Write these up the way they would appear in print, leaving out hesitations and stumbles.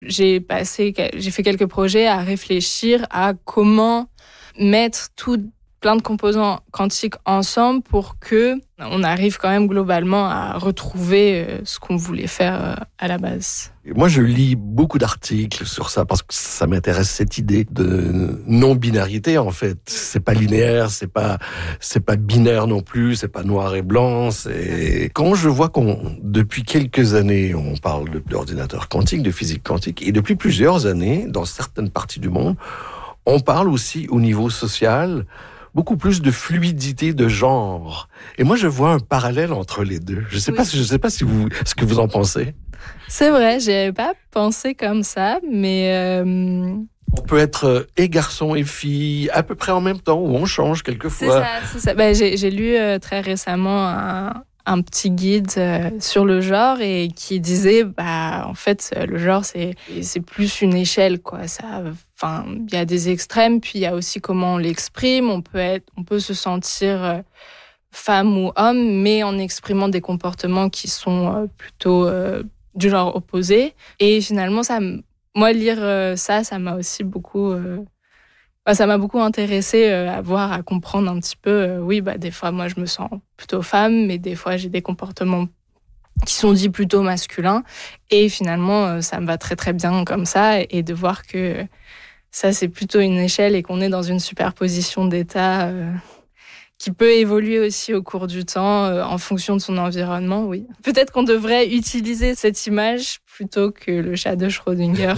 j'ai fait quelques projets à réfléchir à comment mettre plein de composants quantiques ensemble pour que on arrive quand même globalement à retrouver ce qu'on voulait faire à la base. Et moi, je lis beaucoup d'articles sur ça parce que ça m'intéresse, cette idée de non-binarité, en fait. C'est pas linéaire, c'est pas binaire non plus, c'est pas noir et blanc. Quand je vois depuis quelques années, on parle d'ordinateur quantique, de physique quantique, et depuis plusieurs années, dans certaines parties du monde, on parle aussi au niveau social beaucoup plus de fluidité de genre. Et moi, je vois un parallèle entre les deux. Je sais pas ce que vous en pensez. C'est vrai, j'y avais pas pensé comme ça, mais on peut être et garçon et fille à peu près en même temps, ou on change quelquefois. C'est ça. Ben, j'ai lu très récemment un petit guide sur le genre et qui disait, en fait, le genre, c'est plus une échelle, quoi. Il y a des extrêmes, puis il y a aussi comment on l'exprime. On peut se sentir femme ou homme, mais en exprimant des comportements qui sont plutôt du genre opposé. Et finalement, moi, lire ça m'a aussi beaucoup... ça m'a beaucoup intéressée à comprendre un petit peu. Des fois, moi, je me sens plutôt femme, mais des fois, j'ai des comportements qui sont dits plutôt masculins. Et finalement, ça me va très, très bien comme ça. Et de voir que ça, c'est plutôt une échelle et qu'on est dans une superposition d'états qui peut évoluer aussi au cours du temps en fonction de son environnement, oui. Peut-être qu'on devrait utiliser cette image plutôt que le chat de Schrödinger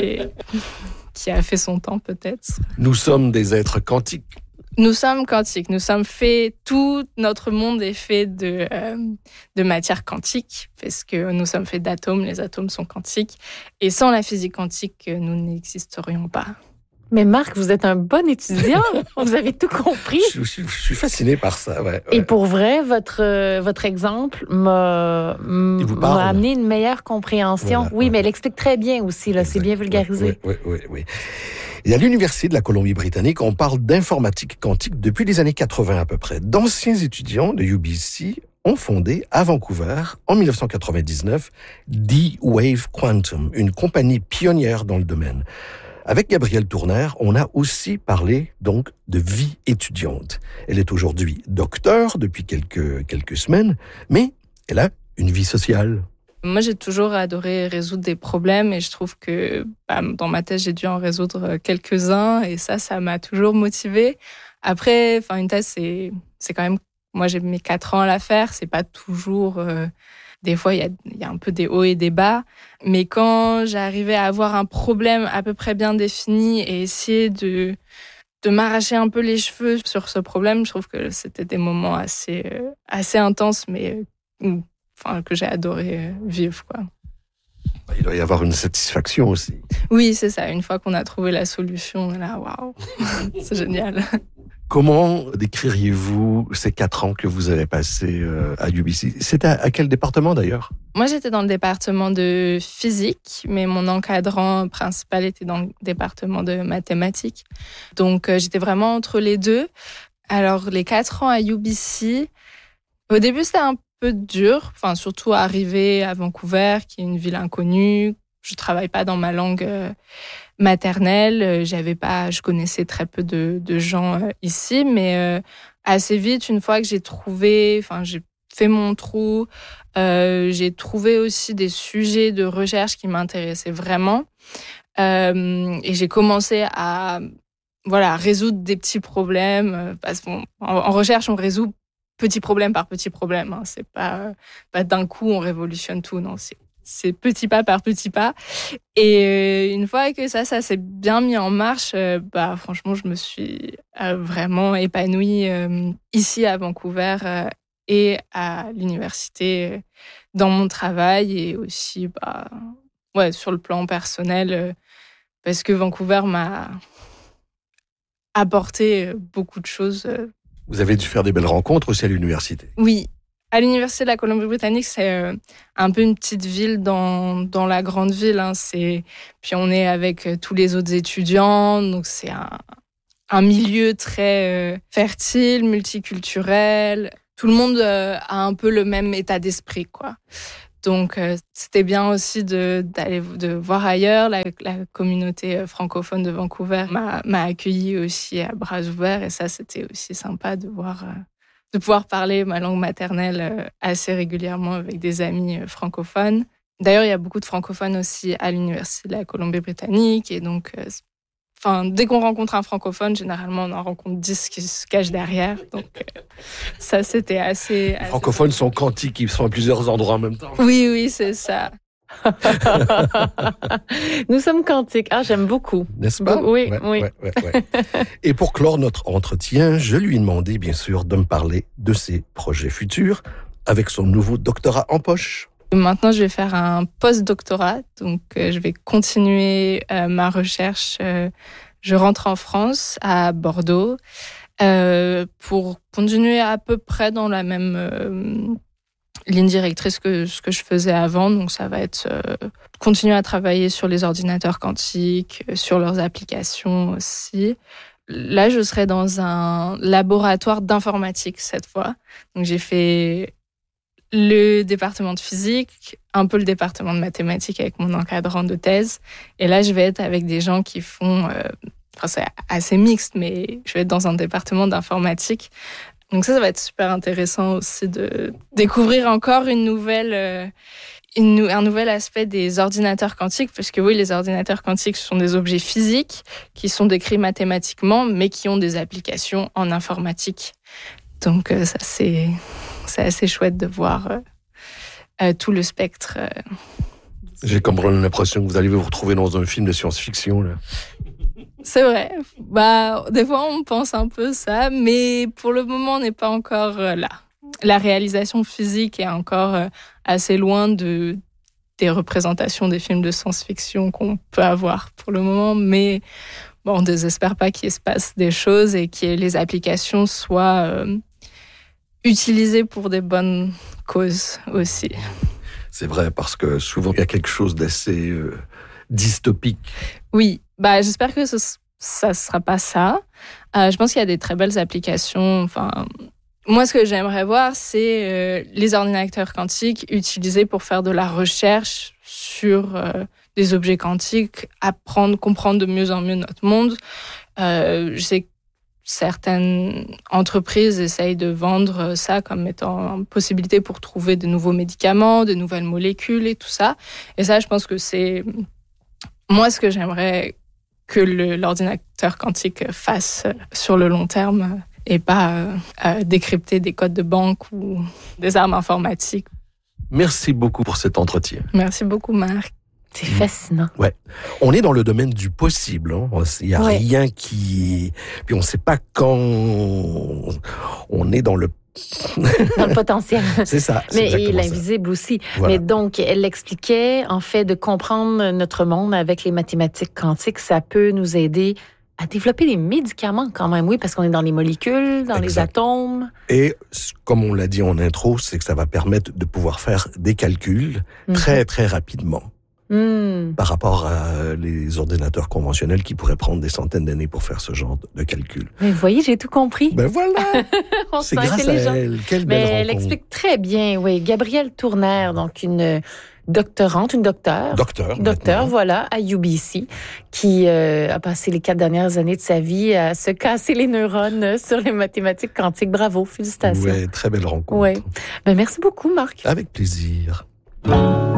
qui a fait son temps, peut-être. Nous sommes des êtres quantiques. Nous sommes quantiques. Nous sommes faits, tout notre monde est fait de matière quantique, parce que nous sommes faits d'atomes, les atomes sont quantiques. Et sans la physique quantique, nous n'existerions pas. Mais Marc, vous êtes un bon étudiant. Vous avez tout compris. Je suis fasciné par ça. Ouais. Et pour vrai, votre exemple m'a amené une meilleure compréhension. Voilà, oui, mais elle explique très bien aussi. Là, c'est bien vulgarisé. Oui. Et à l'Université de la Colombie-Britannique, on parle d'informatique quantique depuis les années 80 à peu près. D'anciens étudiants de UBC ont fondé à Vancouver, en 1999, D-Wave Quantum, une compagnie pionnière dans le domaine. Avec Gabrielle Tourner, on a aussi parlé donc de vie étudiante. Elle est aujourd'hui docteure depuis quelques semaines, mais elle a une vie sociale. Moi, j'ai toujours adoré résoudre des problèmes et je trouve que dans ma thèse, j'ai dû en résoudre quelques-uns et ça m'a toujours motivée. Après, une thèse, c'est quand même... Moi, j'ai mis 4 ans à la faire, c'est pas toujours... Des fois, il y a un peu des hauts et des bas. Mais quand j'arrivais à avoir un problème à peu près bien défini et essayer de m'arracher un peu les cheveux sur ce problème, je trouve que c'était des moments assez intenses, mais que j'ai adoré vivre, quoi. Il doit y avoir une satisfaction aussi. Oui, c'est ça. Une fois qu'on a trouvé la solution, on est là, waouh, c'est génial. Comment décririez-vous ces 4 ans que vous avez passés à UBC? C'était à quel département d'ailleurs? Moi, j'étais dans le département de physique, mais mon encadrant principal était dans le département de mathématiques. Donc, j'étais vraiment entre les deux. Alors, les 4 ans à UBC, au début, c'était un peu dur, surtout arriver à Vancouver, qui est une ville inconnue. Je travaille pas dans ma langue maternelle. Je connaissais très peu de gens ici, mais assez vite, une fois que j'ai fait mon trou, j'ai trouvé aussi des sujets de recherche qui m'intéressaient vraiment, et j'ai commencé à résoudre des petits problèmes, parce qu'en recherche, on résout petit problème par petit problème. C'est pas d'un coup on révolutionne tout, non, c'est petit pas par petit pas. Et une fois que ça s'est bien mis en marche, franchement, je me suis vraiment épanouie ici à Vancouver et à l'université dans mon travail et aussi sur le plan personnel parce que Vancouver m'a apporté beaucoup de choses. Vous avez dû faire des belles rencontres aussi à l'université. Oui. À l'Université de la Colombie-Britannique, c'est un peu une petite ville dans la grande ville. Puis on est avec tous les autres étudiants, donc c'est un milieu très fertile, multiculturel. Tout le monde a un peu le même état d'esprit, quoi. Donc, c'était bien aussi de voir ailleurs. La communauté francophone de Vancouver m'a accueilli aussi à bras ouverts. Et ça, c'était aussi sympa de pouvoir parler ma langue maternelle assez régulièrement avec des amis francophones. D'ailleurs, il y a beaucoup de francophones aussi à l'Université de la Colombie-Britannique. Et donc, dès qu'on rencontre un francophone, généralement, on en rencontre 10 qui se cachent derrière. Donc, ça, c'était assez... Les francophones sont quantiques, ils sont à plusieurs endroits en même temps. Oui, c'est ça. Nous sommes quantiques. Ah, j'aime beaucoup. N'est-ce pas? Oui. Ouais. Et pour clore notre entretien, je lui ai demandé, bien sûr, de me parler de ses projets futurs avec son nouveau doctorat en poche. Maintenant, je vais faire un post-doctorat, donc je vais continuer ma recherche. Je rentre en France, à Bordeaux, pour continuer à peu près dans la même ligne directrice que ce que je faisais avant. Donc, ça va être continuer à travailler sur les ordinateurs quantiques, sur leurs applications aussi. Là, je serai dans un laboratoire d'informatique cette fois. Donc, j'ai fait le département de physique, un peu le département de mathématiques avec mon encadrant de thèse. Et là, je vais être avec des gens qui font... c'est assez mixte, mais je vais être dans un département d'informatique. Donc ça va être super intéressant aussi de découvrir encore un nouvel aspect des ordinateurs quantiques, parce que oui, les ordinateurs quantiques sont des objets physiques qui sont décrits mathématiquement, mais qui ont des applications en informatique. Donc ça, c'est assez chouette de voir tout le spectre. J'ai comme l'impression que vous allez vous retrouver dans un film de science-fiction, là. C'est vrai. Des fois, on pense un peu ça, mais pour le moment, on n'est pas encore là. La réalisation physique est encore assez loin des représentations des films de science-fiction qu'on peut avoir pour le moment, mais on ne désespère pas qu'il se passe des choses et que les applications soient utilisées pour des bonnes causes aussi. C'est vrai, parce que souvent, il y a quelque chose d'assez dystopique. Oui, j'espère que ça ne sera pas ça. Je pense qu'il y a des très belles applications. Moi, ce que j'aimerais voir, c'est les ordinateurs quantiques utilisés pour faire de la recherche sur des objets quantiques, comprendre de mieux en mieux notre monde. Je sais que certaines entreprises essayent de vendre ça comme étant une possibilité pour trouver de nouveaux médicaments, de nouvelles molécules et tout ça. Et ça, je pense que c'est... Moi, ce que j'aimerais que l'ordinateur quantique fasse sur le long terme et pas décrypter des codes de banque ou des armes informatiques. Merci beaucoup pour cet entretien. Merci beaucoup, Marc. C'est fascinant. Ouais. On est dans le domaine du possible. Hein. Il n'y a rien qui... Puis on ne sait pas quand on est dans le potentiel. C'est ça. Mais et l'invisible aussi. Voilà. Mais donc, elle expliquait, en fait, de comprendre notre monde avec les mathématiques quantiques, ça peut nous aider à développer des médicaments quand même, oui, parce qu'on est dans les molécules, dans les atomes. Et comme on l'a dit en intro, c'est que ça va permettre de pouvoir faire des calculs très, très rapidement. Par rapport à les ordinateurs conventionnels qui pourraient prendre des centaines d'années pour faire ce genre de calcul. Mais vous voyez, j'ai tout compris. Ben voilà! C'est grâce à elle. Quelle belle rencontre. Elle explique très bien, oui. Gabrielle Tournaire, donc une docteur, voilà, à UBC, qui a passé les 4 dernières années de sa vie à se casser les neurones sur les mathématiques quantiques. Bravo, félicitations. Oui, très belle rencontre. Ouais. Ben, merci beaucoup, Marc. Avec plaisir.